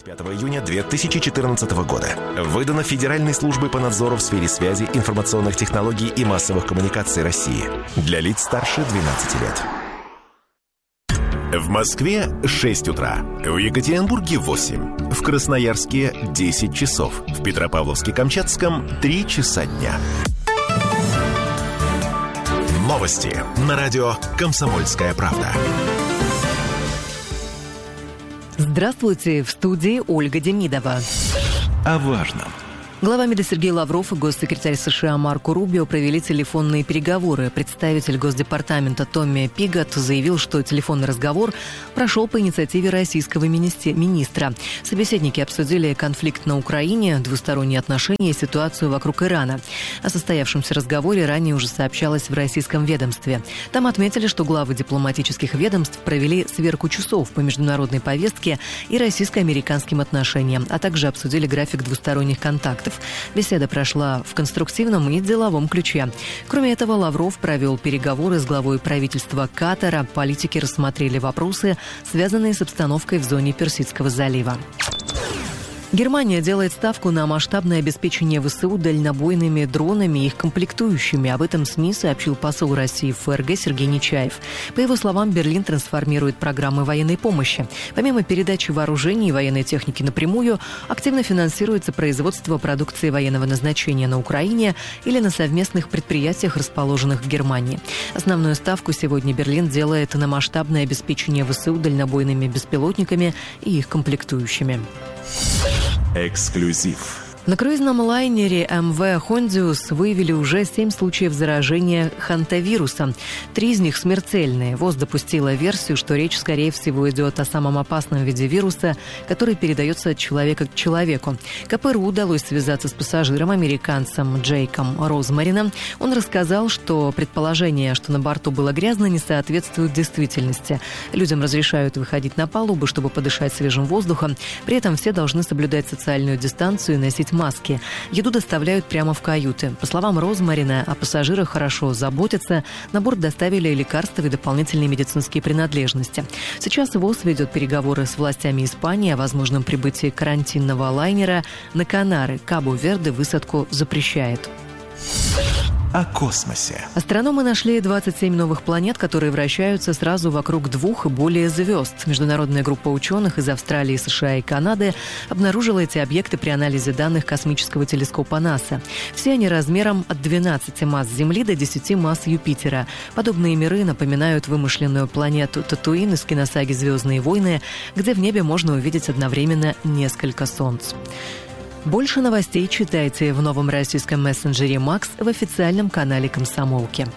5 июня 2014 года. Выдано Федеральной службой по надзору в сфере связи, информационных технологий и массовых коммуникаций России. Для лиц старше 12 лет. В Москве 6 утра. В Екатеринбурге 8. В Красноярске 10 часов. В Петропавловске-Камчатском 3 часа дня. Новости на радио «Комсомольская правда». Здравствуйте, в студии Ольга Демидова. О важном. Глава МИДа Сергей Лавров и госсекретарь США Марко Рубио провели телефонные переговоры. Представитель Госдепартамента Томми Пигот заявил, что телефонный разговор прошел по инициативе российского министра. Собеседники обсудили конфликт на Украине, двусторонние отношения и ситуацию вокруг Ирана. О состоявшемся разговоре ранее уже сообщалось в российском ведомстве. Там отметили, что главы дипломатических ведомств провели сверку часов по международной повестке и российско-американским отношениям, а также обсудили график двусторонних контактов. Беседа прошла в конструктивном и деловом ключе. Кроме этого, Лавров провел переговоры с главой правительства Катара. Политики рассмотрели вопросы, связанные с обстановкой в зоне Персидского залива. Германия делает ставку на масштабное обеспечение ВСУ дальнобойными дронами и их комплектующими. Об этом СМИ сообщил посол России в ФРГ Сергей Нечаев. По его словам, Берлин трансформирует программы военной помощи. Помимо передачи вооружений и военной техники напрямую, активно финансируется производство продукции военного назначения на Украине или на совместных предприятиях, расположенных в Германии. Основную ставку сегодня Берлин делает на масштабное обеспечение ВСУ дальнобойными беспилотниками и их комплектующими. Эксклюзив. На круизном лайнере МВ «Хондиус» выявили уже 7 случаев заражения хантавирусом. 3 из них смертельные. ВОЗ допустила версию, что речь, скорее всего, идет о самом опасном виде вируса, который передается от человека к человеку. КПРУ удалось связаться с пассажиром, американцем Джейком Розмарином. Он рассказал, что предположение, что на борту было грязно, не соответствует действительности. Людям разрешают выходить на палубу, чтобы подышать свежим воздухом. При этом все должны соблюдать социальную дистанцию и носить маски. Еду доставляют прямо в каюты. По словам Розмарина, о пассажирах хорошо заботятся. На борт доставили лекарства и дополнительные медицинские принадлежности. Сейчас ВОЗ ведет переговоры с властями Испании о возможном прибытии карантинного лайнера на Канары. Кабо-Верде высадку запрещает. О космосе. Астрономы нашли 27 новых планет, которые вращаются сразу вокруг 2 и более звезд. Международная группа ученых из Австралии, США и Канады обнаружила эти объекты при анализе данных космического телескопа НАСА. Все они размером от 12 масс Земли до 10 масс Юпитера. Подобные миры напоминают вымышленную планету Татуин из киносаги «Звездные войны», где в небе можно увидеть одновременно несколько солнц. Больше новостей читайте в новом российском мессенджере «Макс» в официальном канале «Комсомолки».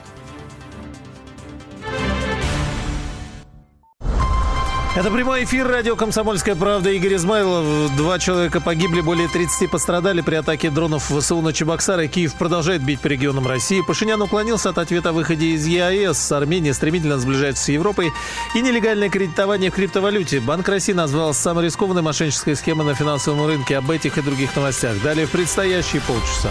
Это прямой эфир радио «Комсомольская правда». Игорь Измайлов. 2 человека погибли, более 30 пострадали при атаке дронов ВСУ на Чебоксары. Киев продолжает бить по регионам России. Пашинян уклонился от ответа о выходе из ЕАЭС. Армения стремительно сближается с Европой. И нелегальное кредитование в криптовалюте. Банк России назвал самой рискованной мошеннической схемой на финансовом рынке. Об этих и других новостях далее в предстоящие полчаса.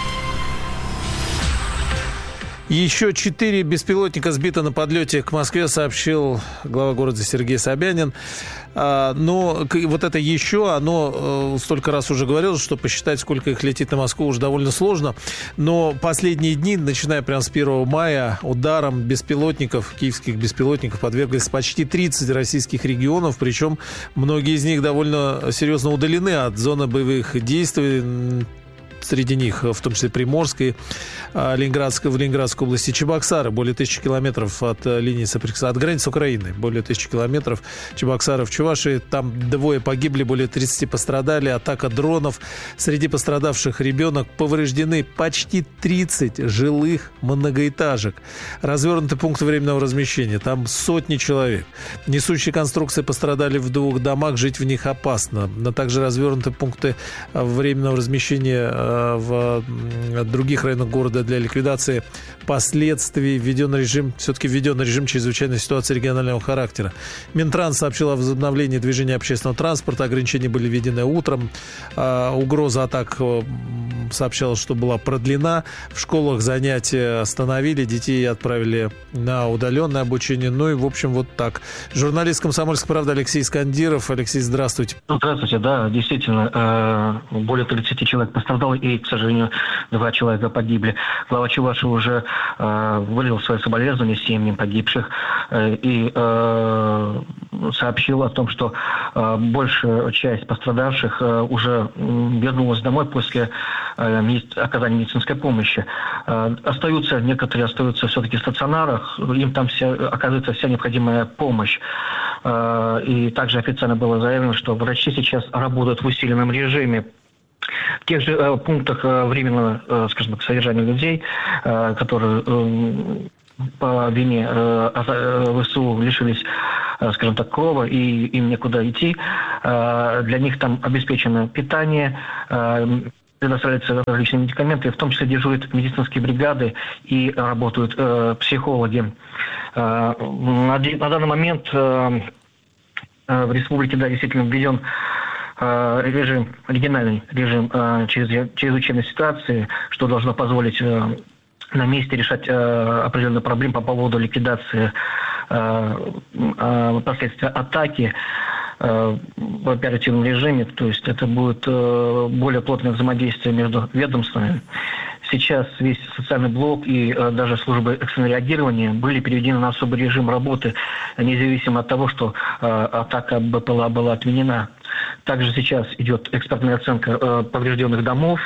Еще 4 беспилотника сбито на подлете к Москве, сообщил глава города Сергей Собянин. Но вот это еще, оно столько раз уже говорилось, что посчитать, сколько их летит на Москву, уже довольно сложно. Но последние дни, начиная прямо с 1 мая, ударом беспилотников, киевских беспилотников, подверглись почти 30 российских регионов. Причем многие из них довольно серьезно удалены от зоны боевых действий. Среди них, в том числе Приморской, в Ленинградской области, Чебоксары, более 1000 километров от линии соприкосновения, от границы Украины, более 1000 километров, Чебоксары в Чувашии, там 2 погибли, более 30 пострадали, атака дронов, среди пострадавших ребенок, повреждены почти 30 жилых многоэтажек, развернуты пункты временного размещения, там сотни человек, несущие конструкции пострадали в 2 домах, жить в них опасно, но также развернуты пункты временного размещения в других районах города для ликвидации последствий введен режим чрезвычайной ситуации регионального характера. Минтранс сообщил о возобновлении движения общественного транспорта. Ограничения были введены утром. Угроза атак, сообщалось, что была продлена. В школах занятия остановили, детей отправили на удаленное обучение. Ну и, в общем, вот так. Журналист «Комсомольской правды» Алексей Скандиров. Алексей, здравствуйте. Здравствуйте, да, действительно, более 30 человек пострадало, и, к сожалению, 2 человека погибли. Глава Чувашии уже выразил свои соболезнования семьям погибших и сообщил о том, что большая часть пострадавших уже вернулась домой после оказания медицинской помощи. Некоторые остаются все-таки в стационарах, им там оказывается вся необходимая помощь. И также официально было заявлено, что врачи сейчас работают в усиленном режиме. В тех же пунктах временного, скажем так, содержания людей, которые по вине ВСУ лишились, скажем так, крова и им некуда идти, для них там обеспечено питание, предоставляются различные медикаменты, в том числе дежурят медицинские бригады и работают психологи. На данный момент в республике, да, действительно введен оригинальный режим чрезвычайной ситуации, что должно позволить на месте решать определенные проблемы по поводу ликвидации последствий атаки в оперативном режиме. То есть это будет более плотное взаимодействие между ведомствами. Сейчас весь социальный блок и даже службы экстренного реагирования были переведены на особый режим работы, независимо от того, что атака БПЛА была отменена. Также сейчас идет экспертная оценка поврежденных домов,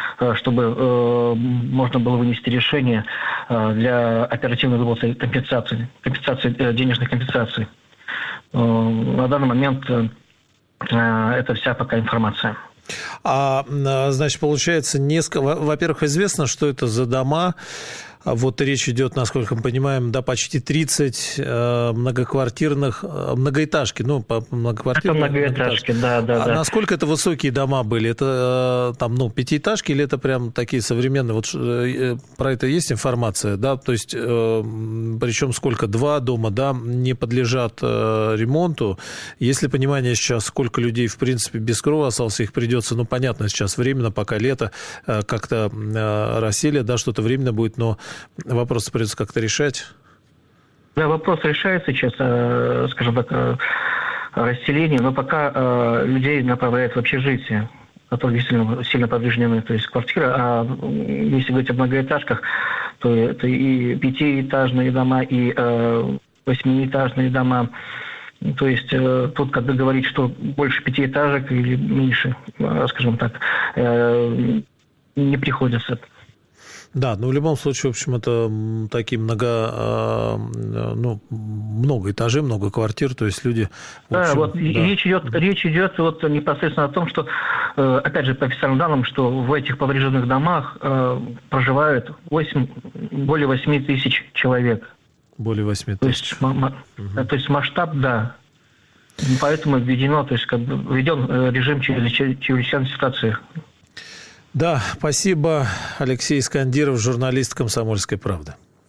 чтобы можно было вынести решение для оперативной выплаты компенсации, денежных компенсаций. На данный момент это вся пока информация. Значит, получается, во-первых, известно, что это за дома. Вот речь идет, насколько мы понимаем, почти 30 многоэтажки, многоквартирные. Это многоэтажки, да. Насколько это высокие дома были? Это пятиэтажки или это прям такие современные? Вот про это есть информация, да? То есть, причем сколько? 2 дома, да, не подлежат ремонту. Есть ли понимание сейчас, сколько людей, в принципе, без крова осталось? Их придется, понятно, сейчас временно, пока лето, как-то рассели, да, что-то временно будет, но вопрос придется как-то решать. Да, вопрос решается сейчас, скажем так, расселение, но пока людей направляют в общежитие, которые действительно сильно повреждены, то есть квартиры. А если говорить о многоэтажках, то это и 5-этажные дома, и 8-этажные дома. То есть тут как бы говорить, что больше 5-этажек или меньше, скажем так, не приходится. Да, в любом случае, в общем, это такие много этажей, много квартир, то есть люди... Речь идет непосредственно о том, что, опять же, по официальным данным, что в этих поврежденных домах проживают более 8 тысяч человек. Более 8 тысяч. То есть масштаб, да. Поэтому введен режим чрезвычайной ситуации. Да, спасибо. Алексей Скандиров, журналист «Комсомольской правды».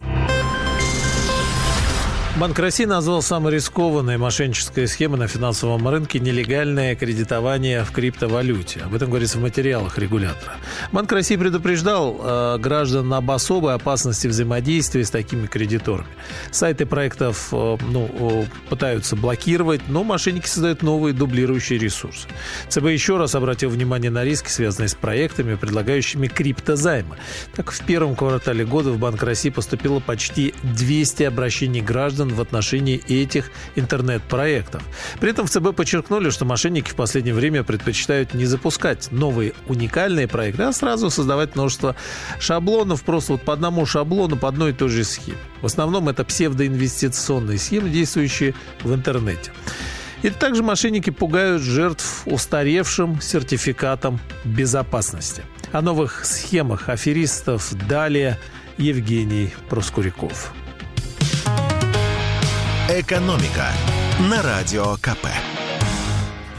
Банк России назвал самой рискованной мошеннической схемой на финансовом рынке нелегальное кредитование в криптовалюте. Об этом говорится в материалах регулятора. Банк России предупреждал граждан об особой опасности взаимодействия с такими кредиторами. Сайты проектов пытаются блокировать, но мошенники создают новые дублирующие ресурсы. ЦБ еще раз обратил внимание на риски, связанные с проектами, предлагающими криптозаймы. Так, в первом квартале года в Банк России поступило почти 200 обращений граждан в отношении этих интернет-проектов. При этом в ЦБ подчеркнули, что мошенники в последнее время предпочитают не запускать новые уникальные проекты, а сразу создавать множество шаблонов, просто по одному шаблону, по одной и той же схеме. В основном это псевдоинвестиционные схемы, действующие в интернете. И также мошенники пугают жертв устаревшим сертификатом безопасности. О новых схемах аферистов далее Евгений Проскуряков. «Экономика» на Радио КП.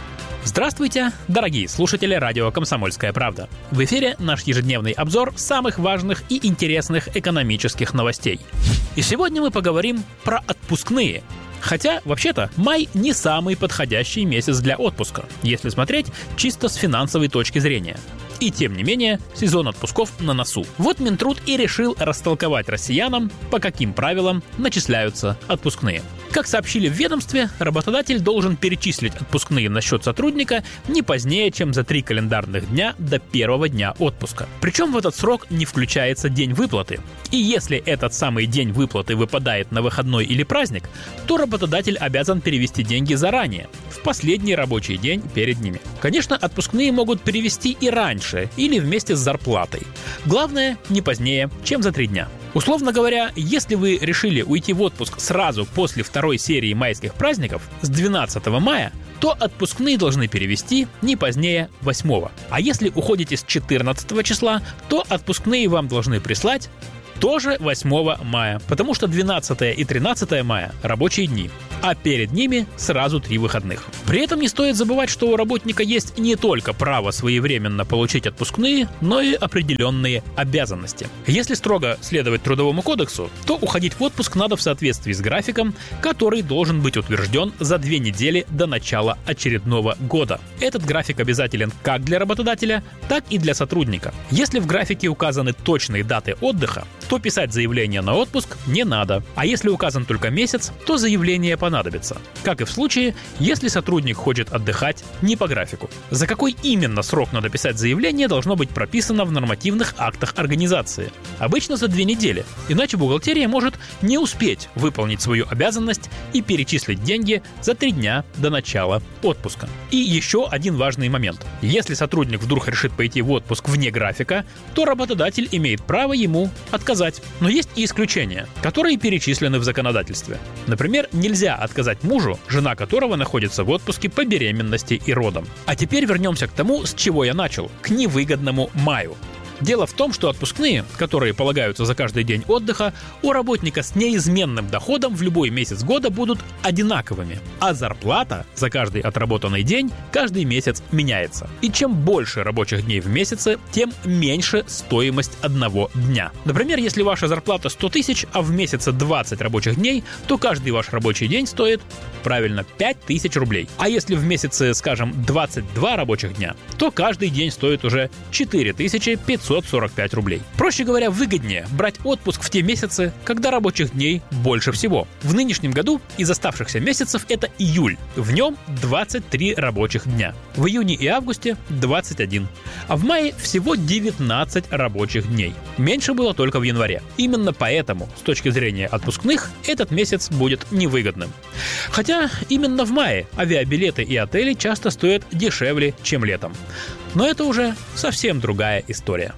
Здравствуйте, дорогие слушатели радио «Комсомольская правда». В эфире наш ежедневный обзор самых важных и интересных экономических новостей. И сегодня мы поговорим про отпускные. Хотя, вообще-то, май не самый подходящий месяц для отпуска, если смотреть чисто с финансовой точки зрения. И тем не менее, сезон отпусков на носу. Вот Минтруд и решил растолковать россиянам, по каким правилам начисляются отпускные. Как сообщили в ведомстве, работодатель должен перечислить отпускные на счет сотрудника не позднее, чем за 3 календарных дня до первого дня отпуска. Причем в этот срок не включается день выплаты. И если этот самый день выплаты выпадает на выходной или праздник, то работодатель обязан перевести деньги заранее, в последний рабочий день перед ними. Конечно, отпускные могут перевести и раньше, или вместе с зарплатой. Главное, не позднее, чем за 3 дня. Условно говоря, если вы решили уйти в отпуск сразу после второй серии майских праздников, с 12 мая, то отпускные должны перевести не позднее 8. А если уходите с 14 числа, то отпускные вам должны прислать тоже 8 мая, потому что 12 и 13 мая – рабочие дни, а перед ними сразу 3 выходных. При этом не стоит забывать, что у работника есть не только право своевременно получить отпускные, но и определенные обязанности. Если строго следовать Трудовому кодексу, то уходить в отпуск надо в соответствии с графиком, который должен быть утвержден за 2 недели до начала очередного года. Этот график обязателен как для работодателя, так и для сотрудника. Если в графике указаны точные даты отдыха, то писать заявление на отпуск не надо. А если указан только месяц, то заявление понадобится. Как и в случае, если сотрудник хочет отдыхать не по графику. За какой именно срок надо писать заявление, должно быть прописано в нормативных актах организации. Обычно за 2 недели, иначе бухгалтерия может не успеть выполнить свою обязанность и перечислить деньги за 3 дня до начала отпуска. И еще один важный момент. Если сотрудник вдруг решит пойти в отпуск вне графика, то работодатель имеет право ему отказать. Но есть и исключения, которые перечислены в законодательстве. Например, нельзя отказать мужу, жена которого находится в отпуске по беременности и родам. А теперь вернемся к тому, с чего я начал, к невыгодному маю. Дело в том, что отпускные, которые полагаются за каждый день отдыха, у работника с неизменным доходом в любой месяц года будут одинаковыми, а зарплата за каждый отработанный день каждый месяц меняется. И чем больше рабочих дней в месяце, тем меньше стоимость одного дня. Например, если ваша зарплата 100 тысяч, а в месяце 20 рабочих дней, то каждый ваш рабочий день стоит, правильно, 5000 рублей. А если в месяце, скажем, 22 рабочих дня, то каждый день стоит уже 4545 рублей. Проще говоря, выгоднее брать отпуск в те месяцы, когда рабочих дней больше всего. В нынешнем году из оставшихся месяцев это июль. В нем 23 рабочих дня. В июне и августе 21. А в мае всего 19 рабочих дней. Меньше было только в январе. Именно поэтому, с точки зрения отпускных, этот месяц будет невыгодным. Хотя именно в мае авиабилеты и отели часто стоят дешевле, чем летом. Но это уже совсем другая история.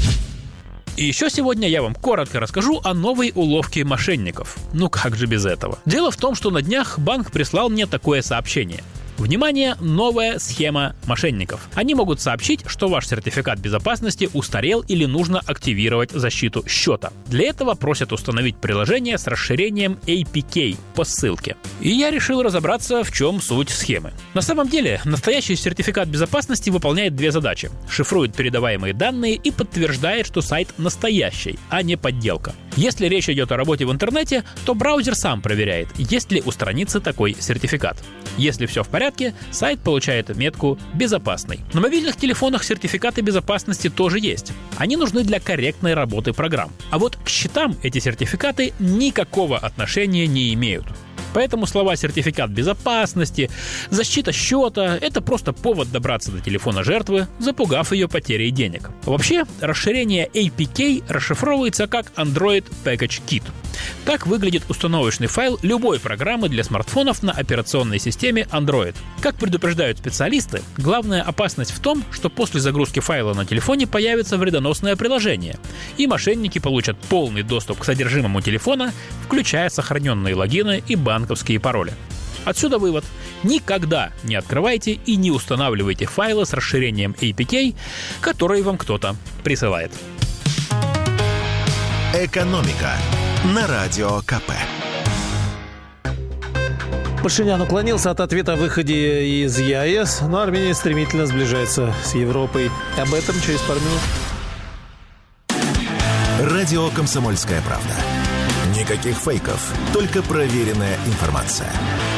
И еще сегодня я вам коротко расскажу о новой уловке мошенников. Ну как же без этого? Дело в том, что на днях банк прислал мне такое сообщение. Внимание, новая схема мошенников. Они могут сообщить, что ваш сертификат безопасности устарел или нужно активировать защиту счета. Для этого просят установить приложение с расширением APK по ссылке. И я решил разобраться, в чем суть схемы. На самом деле, настоящий сертификат безопасности выполняет 2 задачи. Шифрует передаваемые данные и подтверждает, что сайт настоящий, а не подделка. Если речь идет о работе в интернете, то браузер сам проверяет, есть ли у страницы такой сертификат. Если все в порядке, сайт получает метку «Безопасный». На мобильных телефонах сертификаты безопасности тоже есть. Они нужны для корректной работы программ. А вот к счетам эти сертификаты никакого отношения не имеют. Поэтому слова «сертификат безопасности», «защита счета» — это просто повод добраться до телефона жертвы, запугав ее потерей денег. Вообще, расширение APK расшифровывается как Android Package Kit. Так выглядит установочный файл любой программы для смартфонов на операционной системе Android. Как предупреждают специалисты, главная опасность в том, что после загрузки файла на телефоне появится вредоносное приложение, и мошенники получат полный доступ к содержимому телефона, включая сохраненные логины и банковские пароли. Отсюда вывод. Никогда не открывайте и не устанавливайте файлы с расширением APK, которые вам кто-то присылает. «Экономика» на Радио КП. Пашинян уклонился от ответа о выходе из ЕАЭС, но Армения стремительно сближается с Европой. Об этом через пару минут. Радио «Комсомольская правда». Никаких фейков, только проверенная информация.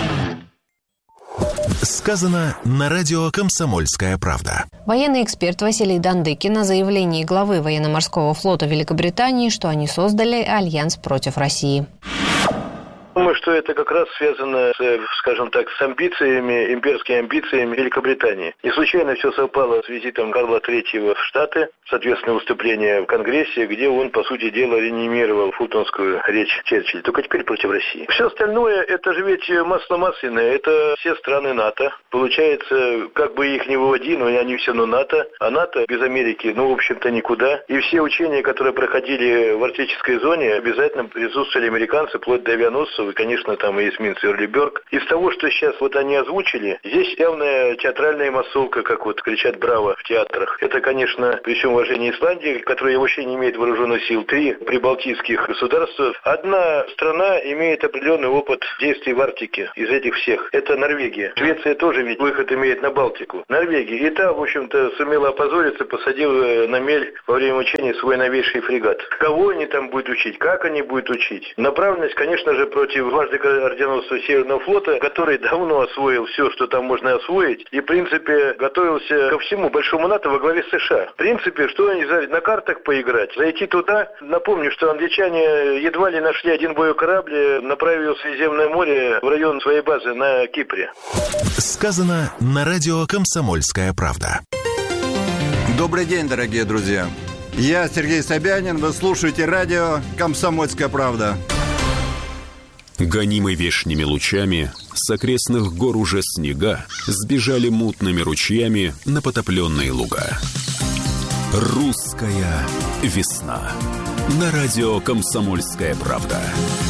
Сказано на радио «Комсомольская правда». Военный эксперт Василий Дандыкин о заявлении главы военно-морского флота Великобритании, что они создали альянс против России. Думаю, что это как раз связано, скажем так, с амбициями, имперскими амбициями Великобритании. Не случайно все совпало с визитом Карла III в Штаты, соответственно, выступление в Конгрессе, где он, по сути дела, реанимировал фултонскую речь Черчилля, только теперь против России. Все остальное, это же ведь масло масляное, это все страны НАТО. Получается, как бы их ни выводи, но они все равно НАТО, а НАТО без Америки, в общем-то, никуда. И все учения, которые проходили в арктической зоне, обязательно присутствовали американцы, вплоть до авианосцев, и, конечно, там и эсминец Эрлиберг. Из того, что сейчас они озвучили, здесь явная театральная массовка, как кричат «Браво» в театрах. Это, конечно, при всем уважении Исландии, которая вообще не имеет вооруженных сил, 3 прибалтийских государства. Одна страна имеет определенный опыт действий в Арктике из этих всех. Это Норвегия. Швеция тоже ведь выход имеет на Балтику. Норвегия. И та, в общем-то, сумела опозориться, посадила на мель во время учения свой новейший фрегат. Кого они там будут учить? Как они будут учить? Направленность, конечно же, против дважды орденоносца Северного флота, который давно освоил все, что там можно освоить, и, в принципе, готовился ко всему большому НАТО во главе США. В принципе, что они на картах поиграть, зайти туда. Напомню, что англичане едва ли нашли один боевой корабль, направив в Средиземное море в район своей базы на Кипре. Сказано на радио «Комсомольская правда». Добрый день, дорогие друзья. Я Сергей Собянин, вы слушаете радио «Комсомольская правда». Гонимы вешними лучами, с окрестных гор уже снега сбежали мутными ручьями на потопленные луга. Русская весна. На радио «Комсомольская правда».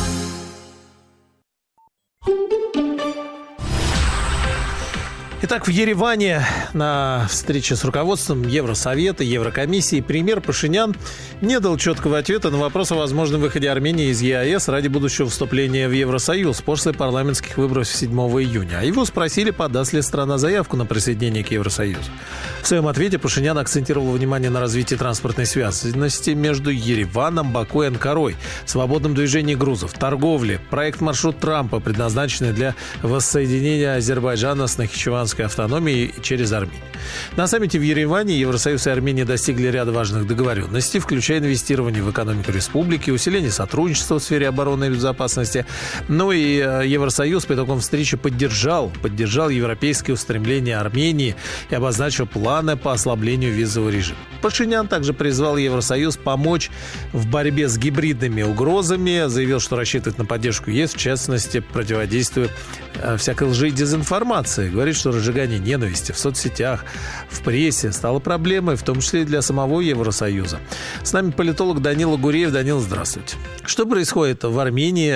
Итак, в Ереване на встрече с руководством Евросовета, Еврокомиссии премьер Пашинян не дал четкого ответа на вопрос о возможном выходе Армении из ЕАЭС ради будущего вступления в Евросоюз после парламентских выборов 7 июня. А его спросили, подаст ли страна заявку на присоединение к Евросоюзу. В своем ответе Пашинян акцентировал внимание на развитии транспортной связанности между Ереваном, Баку и Анкарой, свободном движении грузов, торговле, проект «Маршрут Трампа», предназначенный для воссоединения Азербайджана с Нахичеванской автономией через Армению. На саммите в Ереване Евросоюз и Армения достигли ряда важных договоренностей, включая инвестирование в экономику республики, усиление сотрудничества в сфере обороны и безопасности. Ну и Евросоюз по итогам встречи поддержал европейские устремления Армении и обозначил планы по ослаблению визового режима. Пашинян также призвал Евросоюз помочь в борьбе с гибридными угрозами, заявил, что рассчитывает на поддержку ЕС, в частности, противодействуя всякой лжи и дезинформации. Говорит, что разжигание ненависти в соцсетях, в прессе стало проблемой, в том числе и для самого Евросоюза. С нами политолог Данила Гуреев. Данил, здравствуйте. Что происходит в Армении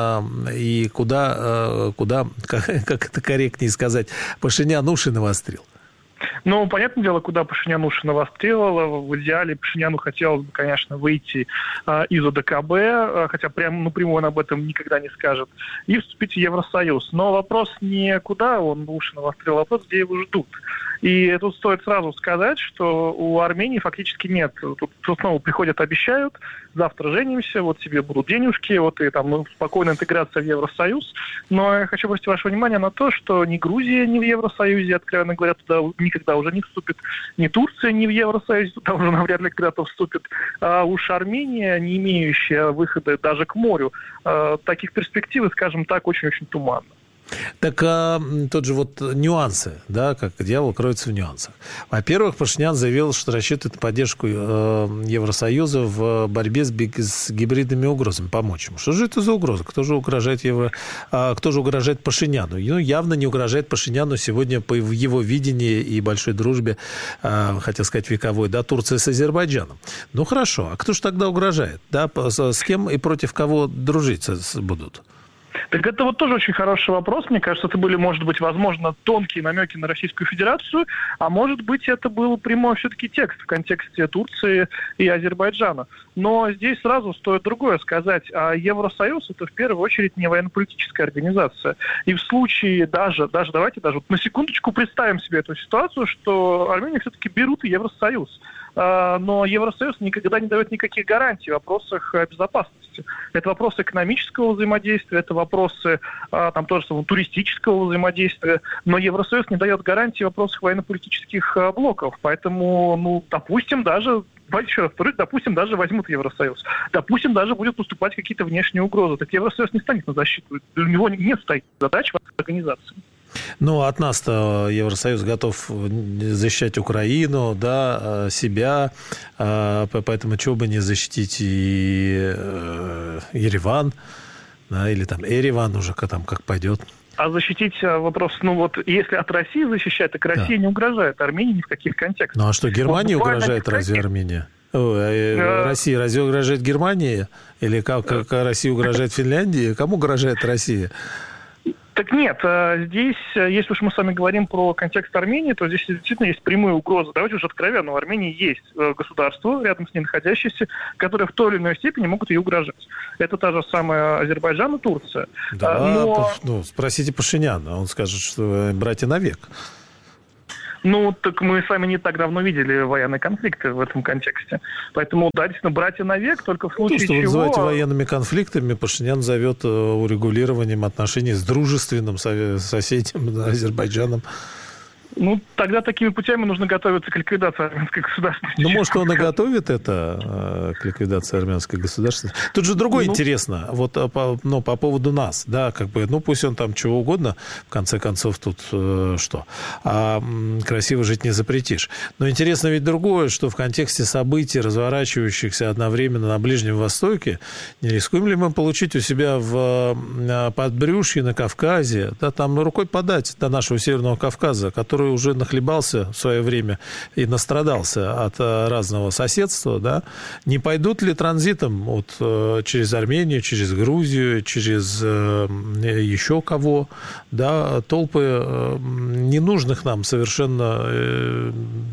и куда, как это корректнее сказать, Пашинян уши навострил? Ну, понятное дело, куда Пашинян уши навострил. В идеале Пашиняну хотелось бы, конечно, выйти из ОДКБ, хотя прямо напрямую он об этом никогда не скажет, и вступить в Евросоюз. Но вопрос не куда он уши навострил, а вопрос, где его ждут. И тут стоит сразу сказать, что у Армении фактически нет. Тут снова приходят, обещают, завтра женимся, вот тебе будут денежки, вот и там спокойная интеграция в Евросоюз. Но я хочу обратить ваше внимание на то, что ни Грузия не в Евросоюзе, откровенно говоря, туда никогда уже не вступит, ни Турция не в Евросоюзе, туда уже навряд ли когда-то вступит. А уж Армения, не имеющая выхода даже к морю, таких перспектив, скажем так, очень-очень туманно. Так тот же нюансы, да, как дьявол кроется в нюансах. Во-первых, Пашинян заявил, что рассчитывает на поддержку Евросоюза в борьбе с гибридными угрозами, помочь ему. Что же это за угроза? Кто же угрожает Пашиняну? Явно не угрожает Пашиняну сегодня по его видении и большой дружбе, хотел сказать вековой, да, Турция с Азербайджаном. Ну хорошо, а кто же тогда угрожает? Да, с кем и против кого дружить будут? Так это вот тоже очень хороший вопрос. Мне кажется, это были, может быть, возможно, тонкие намеки на Российскую Федерацию, а может быть, это был прямой все-таки текст в контексте Турции и Азербайджана. Но здесь сразу стоит другое сказать. А Евросоюз – это в первую очередь не военно-политическая организация. И в случае давайте вот на секундочку представим себе эту ситуацию, что Армению все-таки берут и Евросоюз. Но Евросоюз никогда не дает никаких гарантий в вопросах безопасности. Это вопросы экономического взаимодействия, это вопросы тоже самого туристического взаимодействия, но Евросоюз не дает гарантий в вопросах военно-политических блоков. Поэтому, допустим, даже возьмут Евросоюз. Допустим, даже будет поступать какие-то внешние угрозы. Так Евросоюз не станет на защиту. У него нет стоит задач в организации. Ну, от нас-то Евросоюз готов защищать Украину, да, себя, поэтому чего бы не защитить и Ереван, да, или там Эреван уже как пойдет. А защитить вопрос, если от России защищать, так Россия не угрожает Армении ни в каких контекстах. Ну, а что, Германии угрожает разве Армения? Россия разве угрожает Германии? Или как Россия угрожает Финляндии? Кому угрожает Россия? Так нет, здесь, если уж мы с вами говорим про контекст Армении, то здесь действительно есть прямые угрозы. Давайте уже откровенно, у Армении есть государство, рядом с ней находящееся, которые в той или иной степени могут ей угрожать. Это та же самая Азербайджан и Турция. Да, спросите Пашиняна, он скажет, что братья навек. Так мы с вами не так давно видели военные конфликты в этом контексте. Поэтому, да, действительно, братья навек, только в случае чего... То, что вы называете военными конфликтами, Пашинян зовет урегулированием отношений с дружественным соседям, Азербайджаном. Тогда такими путями нужно готовиться к ликвидации армянской государственности. Может, он и готовит это к ликвидации армянской государственности. Тут же другое интересно, по поводу нас, да, пусть он там чего угодно, в конце концов, тут что? Красиво жить не запретишь. Но интересно ведь другое, что в контексте событий, разворачивающихся одновременно на Ближнем Востоке, не рискуем ли мы получить у себя в подбрюшье на Кавказе, да, там рукой подать до нашего Северного Кавказа, который уже нахлебался в свое время и настрадался от разного соседства, да, не пойдут ли транзитом через Армению, через Грузию, через еще кого, да, толпы ненужных нам совершенно,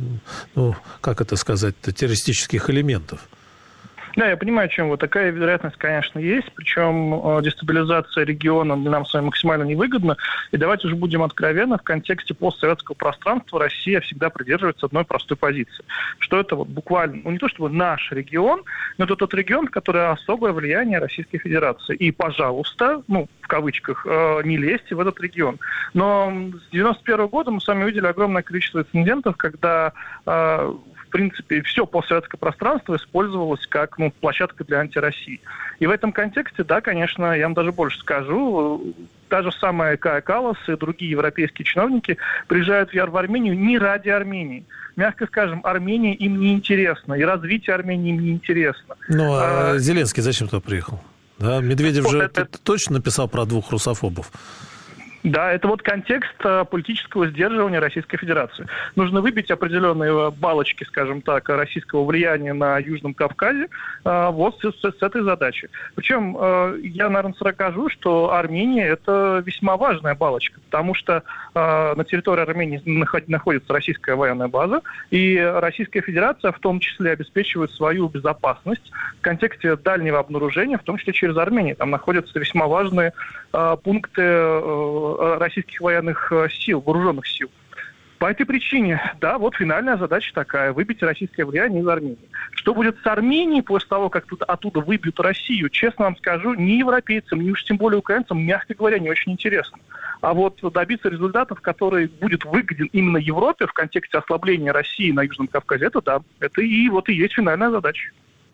террористических элементов? Да, я понимаю, о чем вы. Такая вероятность, конечно, есть. Причем дестабилизация региона для нас с вами максимально невыгодна. И давайте уже будем откровенны, в контексте постсоветского пространства Россия всегда придерживается одной простой позиции. Что это буквально, не то чтобы наш регион, но это тот регион, в который особое влияние Российской Федерации. И, пожалуйста, в кавычках, не лезьте в этот регион. Но с 1991 года мы с вами увидели огромное количество инцидентов, когда... в принципе, все постсоветское пространство использовалось как площадка для антироссии. И в этом контексте, да, конечно, я вам даже больше скажу, та же самая Кая Каллас и другие европейские чиновники приезжают в Армению не ради Армении. Мягко скажем, Армения им не интересна, и развитие Армении им не интересно. Зеленский зачем туда приехал? Да, Медведев точно написал про 2 русофобов. Да, это контекст политического сдерживания Российской Федерации. Нужно выбить определенные балочки, скажем так, российского влияния на Южном Кавказе с этой задачей. Причем я, наверное, скажу, что Армения – это весьма важная балочка, потому что на территории Армении находится российская военная база, и Российская Федерация в том числе обеспечивает свою безопасность в контексте дальнего обнаружения, в том числе через Армению. Там находятся весьма важные пункты российских военных сил, вооруженных сил. По этой причине, да, финальная задача такая – выбить российское влияние из Армении. Что будет с Арменией после того, как оттуда выбьют Россию, честно вам скажу, ни европейцам, ни уж тем более украинцам, мягко говоря, не очень интересно. А добиться результатов, который будет выгоден именно Европе в контексте ослабления России на Южном Кавказе, это и есть финальная задача.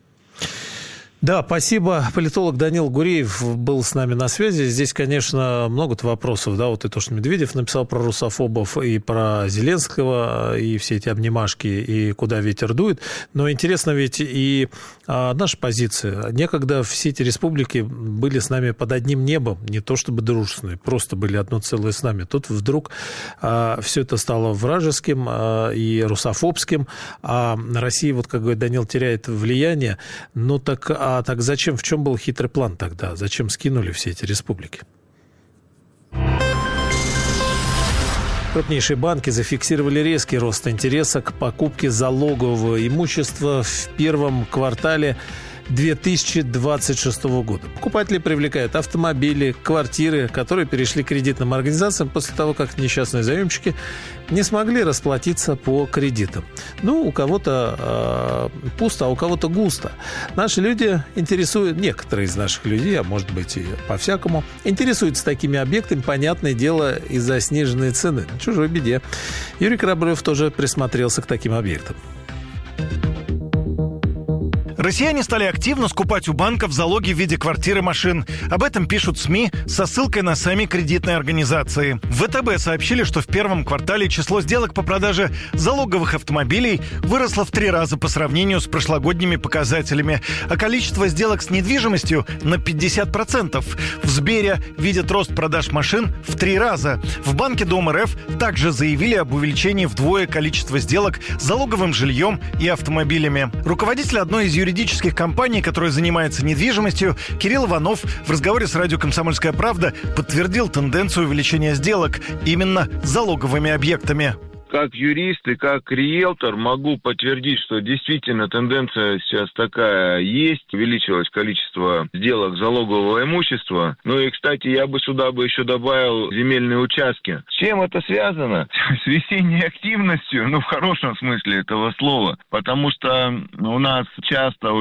Да, спасибо. Политолог Данил Гуреев был с нами на связи. Здесь, конечно, много вопросов, да, и то, что Медведев написал про русофобов, и про Зеленского, и все эти обнимашки, и куда ветер дует. Но интересно ведь и наша позиция. Некогда все эти республики были с нами под одним небом, не то чтобы дружественные, просто были одно целое с нами. Тут вдруг все это стало вражеским и русофобским, а Россия, как говорит Данил, теряет влияние. Так зачем, в чем был хитрый план тогда? Зачем скинули все эти республики? Крупнейшие банки зафиксировали резкий рост интереса к покупке залогового имущества в первом квартале 2026 года. Покупатели привлекают автомобили, квартиры, которые перешли к кредитным организациям после того, как несчастные заемщики не смогли расплатиться по кредитам. У кого-то пусто, а у кого-то густо. Наши люди интересуют, некоторые из наших людей, а может быть и по-всякому, интересуются такими объектами, понятное дело, из-за сниженной цены. На чужой беде. Юрий Кораблев тоже присмотрелся к таким объектам. Россияне стали активно скупать у банков залоги в виде квартир и машин. Об этом пишут СМИ со ссылкой на сами кредитные организации. В ВТБ сообщили, что в первом квартале число сделок по продаже залоговых автомобилей выросло в 3 раза по сравнению с прошлогодними показателями, а количество сделок с недвижимостью на 50%. В Сбере видят рост продаж машин в 3 раза. В Банке Дом РФ также заявили об увеличении вдвое количества сделок с залоговым жильем и автомобилями. Руководитель одной из юридических компаний, которая занимается недвижимостью, Кирилл Иванов в разговоре с радио «Комсомольская правда» подтвердил тенденцию увеличения сделок именно с залоговыми объектами. Как юрист и как риэлтор могу подтвердить, что действительно тенденция сейчас такая есть. Увеличилось количество сделок залогового имущества. И, кстати, я бы сюда еще добавил земельные участки. С чем это связано? С весенней активностью, в хорошем смысле этого слова. Потому что у нас часто